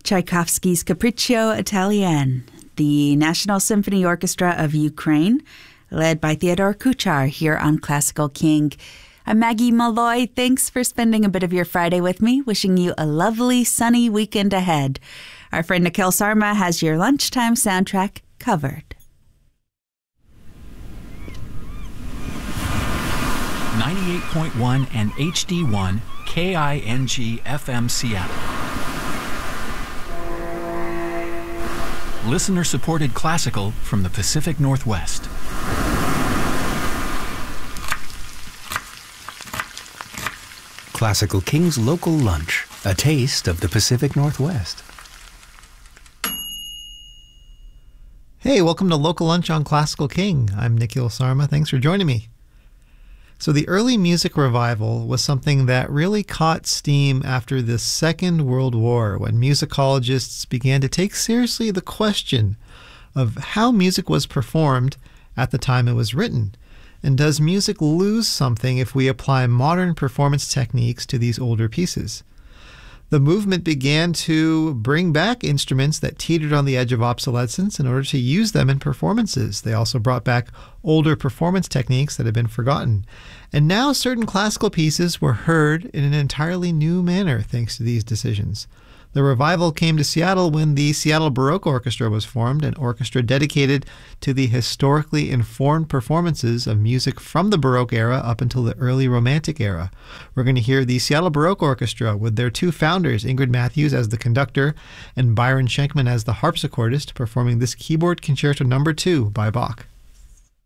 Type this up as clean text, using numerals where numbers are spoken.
Tchaikovsky's Capriccio Italien, the National Symphony Orchestra of Ukraine, led by Theodore Kuchar here on Classical King. I'm Maggie Malloy. Thanks for spending a bit of your Friday with me. Wishing you a lovely, sunny weekend ahead. Our friend Nikhil Sarma has your lunchtime soundtrack covered. 98.1 and HD1 KING FM Seattle. Listener-supported classical from the Pacific Northwest. Classical King's Local Lunch, a taste of the Pacific Northwest. Hey, welcome to Local Lunch on Classical King. I'm Nikhil Sarma. Thanks for joining me. So the early music revival was something that really caught steam after the Second World War, when musicologists began to take seriously the question of how music was performed at the time it was written. And does music lose something if we apply modern performance techniques to these older pieces? The movement began to bring back instruments that teetered on the edge of obsolescence in order to use them in performances. They also brought back older performance techniques that had been forgotten. And now certain classical pieces were heard in an entirely new manner thanks to these decisions. The revival came to Seattle when the Seattle Baroque Orchestra was formed, an orchestra dedicated to the historically informed performances of music from the Baroque era up until the early Romantic era. We're going to hear the Seattle Baroque Orchestra with their two founders, Ingrid Matthews as the conductor and Byron Schenkman as the harpsichordist, performing this Keyboard Concerto No. 2 by Bach.